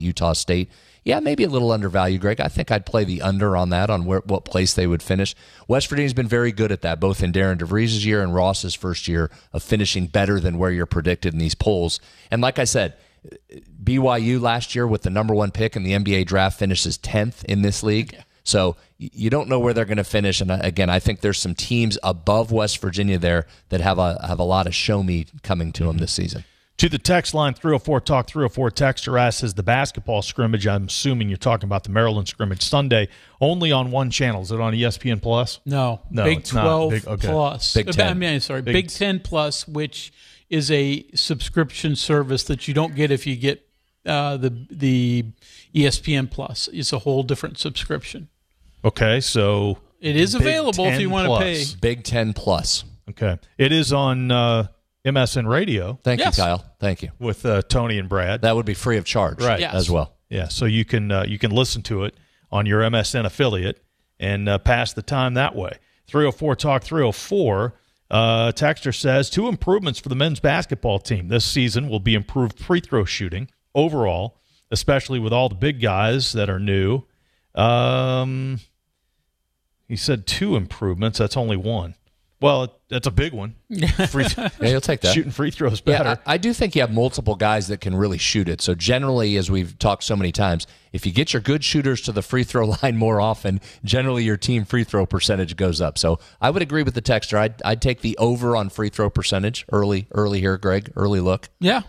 Utah State. Yeah, maybe a little undervalued, Greg. I think I'd play the under on that, on what place they would finish. West Virginia's been very good at that, both in Darren DeVries' year and Ross's first year of finishing better than where you're predicted in these polls. And like I said, BYU last year with the number 1 pick in the NBA draft finishes 10th in this league. Yeah. So you don't know where they're going to finish. And again, I think there's some teams above West Virginia there that have a lot of show me coming to them this season. To the text line, 304 Talk 304 texter asks, is the basketball scrimmage, I'm assuming you're talking about the Maryland scrimmage, Sunday, only on one channel? Is it on ESPN Plus? No, Big 12 Plus. Big 10. Big 10 Plus, which is a subscription service that you don't get if you get the ESPN Plus. It's a whole different subscription. Okay, so it is available if you want to pay. Big 10 Plus. Okay. It is on MSN Radio. Thank you, Kyle. Thank you. With Tony and Brad. That would be free of charge, right? Yes. As well. Yeah, so you can listen to it on your MSN affiliate and pass the time that way. 304 Talk 304. Texter says 2 improvements for the men's basketball team this season will be improved free throw shooting overall, especially with all the big guys that are new. He said 2 improvements. That's only 1. Well, that's a big one. Yeah, you'll take that. Shooting free throws better. Yeah, I do think you have multiple guys that can really shoot it. So generally, as we've talked so many times, if you get your good shooters to the free throw line more often, generally your team free throw percentage goes up. So I would agree with the texter. I'd take the over on free throw percentage early here, Greg. Early look. Yeah.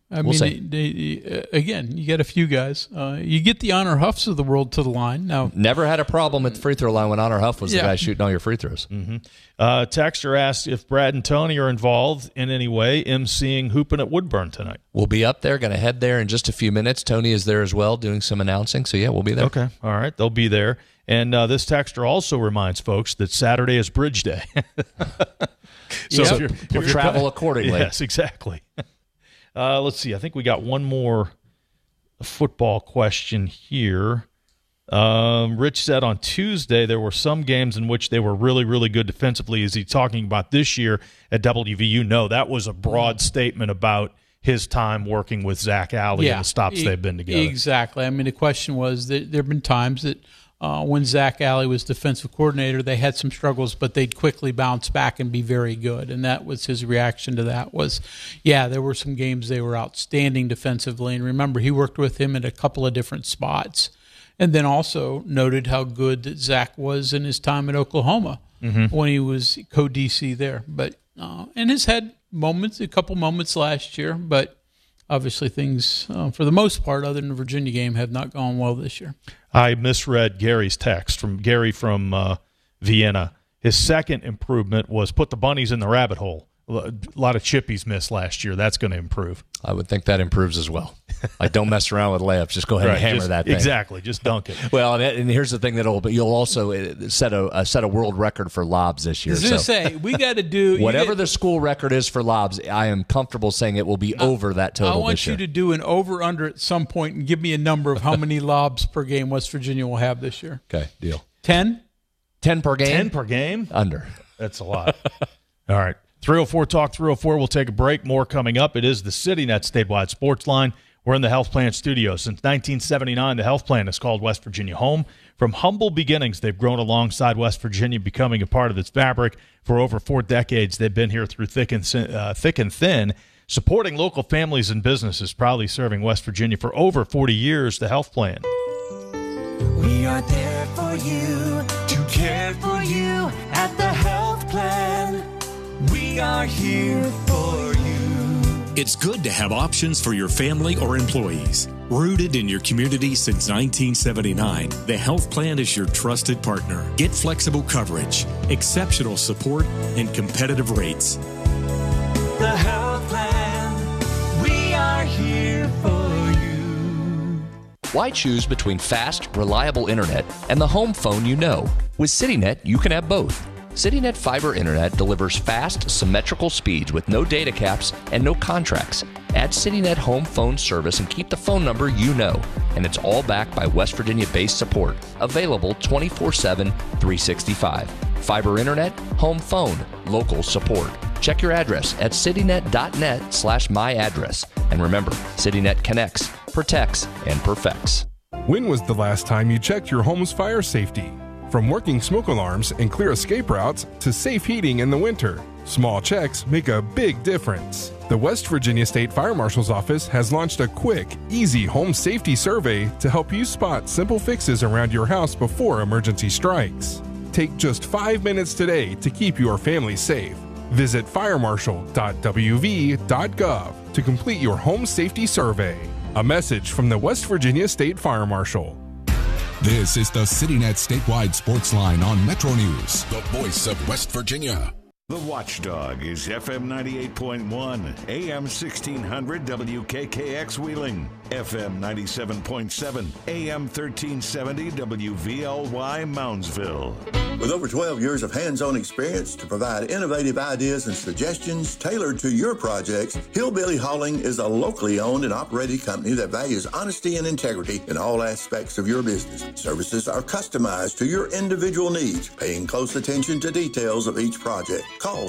Again, you get a few guys. You get the Honor Huffs of the world to the line. Now, never had a problem at the free throw line when Honor Huff was the guy shooting all your free throws. Mm-hmm. Texter asked if Brad and Tony are involved in any way emceeing Hoopin' at Woodburn tonight. We'll be up there. Going to head there in just a few minutes. Tony is there as well doing some announcing. So, yeah, we'll be there. Okay. All right. They'll be there. And this texter also reminds folks that Saturday is Bridge Day. So if you're travel accordingly. Yes, exactly. Let's see. I think we got one more football question here. Rich said on Tuesday there were some games in which they were really, really good defensively. Is he talking about this year at WVU? No, that was a broad statement about his time working with Zach Alley and the stops they've been together. Exactly. I mean, the question was that there have been times that when Zach Alley was defensive coordinator, they had some struggles, but they'd quickly bounce back and be very good. And that was his reaction to that was, there were some games they were outstanding defensively. And remember, he worked with him at a couple of different spots. And then also noted how good that Zach was in his time at Oklahoma when he was co-DC there. But and has had a couple moments last year, but obviously things, for the most part, other than the Virginia game, have not gone well this year. I misread Gary's text from Gary from Vienna. His second improvement was put the bunnies in the rabbit hole. A lot of chippies missed last year. That's going to improve. I would think that improves as well. Like, don't mess around with layups. Just go ahead and hammer that thing. Exactly. Just dunk it. Well, and here's the thing but you'll also set a world record for lobs this year. I was going to say, we got to do whatever the school record is for lobs. I am comfortable saying it will be over that total. I want you to do an over/under at some point and give me a number of how many lobs per game West Virginia will have this year. Okay, deal. 10? 10 per game. 10 per game? Under. That's a lot. All right. 304 Talk 304. We'll take a break. More coming up. It is the CityNet statewide sports line. We're in the Health Plan studio. Since 1979, the Health Plan has called West Virginia home. From humble beginnings, they've grown alongside West Virginia, becoming a part of its fabric. For over 4 decades, they've been here through thick and thin, supporting local families and businesses, proudly serving West Virginia for over 40 years. The Health Plan. We are there for you, to care for you at the Health Plan. We are here for you. It's good to have options for your family or employees. Rooted in your community since 1979, the Health Plan is your trusted partner. Get flexible coverage, exceptional support, and competitive rates. The Health Plan, we are here for you. Why choose between fast, reliable internet and the home phone you know? With CityNet, you can have both. CityNet Fiber Internet delivers fast, symmetrical speeds with no data caps and no contracts. Add CityNet home phone service and keep the phone number you know. And it's all backed by West Virginia-based support. Available 24/7, 365. Fiber Internet, home phone, local support. Check your address at citynet.net/myaddress. And remember, CityNet connects, protects and perfects. When was the last time you checked your home's fire safety? From working smoke alarms and clear escape routes to safe heating in the winter, small checks make a big difference. The West Virginia State Fire Marshal's Office has launched a quick, easy home safety survey to help you spot simple fixes around your house before emergency strikes. Take just 5 minutes today to keep your family safe. Visit firemarshal.wv.gov to complete your home safety survey. A message from the West Virginia State Fire Marshal. This is the CityNet Statewide Sports Line on Metro News, the voice of West Virginia. The Watchdog is FM 98.1, AM 1600 WKKX Wheeling, FM 97.7, AM 1370 WVLY Moundsville. With over 12 years of hands-on experience to provide innovative ideas and suggestions tailored to your projects, Hillbilly Hauling is a locally owned and operated company that values honesty and integrity in all aspects of your business. Services are customized to your individual needs, paying close attention to details of each project. Call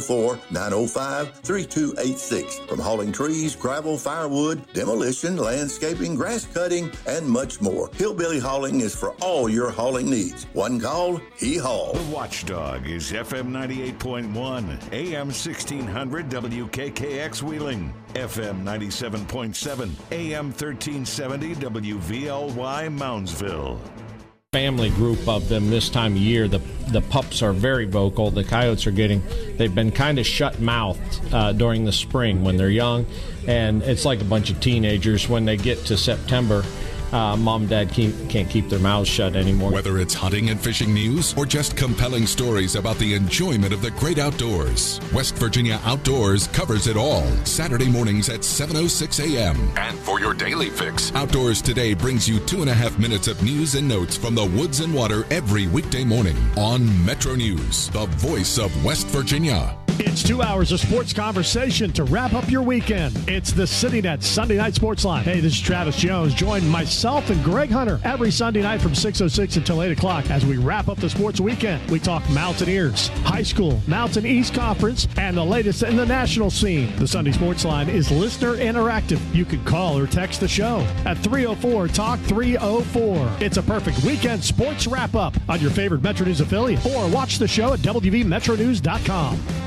304-905-3286. From hauling trees, gravel, firewood, demolition, landscaping, grass cutting, and much more. Hillbilly Hauling is for all your hauling needs. One call, he hauls. The Watchdog is FM 98.1, AM 1600 WKKX Wheeling, FM 97.7, AM 1370 WVLY Moundsville. Family group of them this time of year. The pups are very vocal. The coyotes they've been kind of shut-mouthed during the spring when they're young, and it's like a bunch of teenagers. When they get to September, mom and dad can't keep their mouths shut anymore. Whether it's hunting and fishing news or just compelling stories about the enjoyment of the great outdoors, West Virginia Outdoors covers it all. Saturday mornings at 7:06 a.m. And for your daily fix, Outdoors Today brings you 2.5 minutes of news and notes from the woods and water every weekday morning on Metro News, the voice of West Virginia. It's 2 hours of sports conversation to wrap up your weekend. It's the CityNet Sunday Night Sports Line. Hey, this is Travis Jones. Join myself and Greg Hunter every Sunday night from 6:06 until 8 o'clock as we wrap up the sports weekend. We talk Mountaineers, high school, Mountain East Conference, and the latest in the national scene. The Sunday Sports Line is listener interactive. You can call or text the show at 304-TALK-304. It's a perfect weekend sports wrap-up on your favorite Metro News affiliate, or watch the show at WVMetronews.com.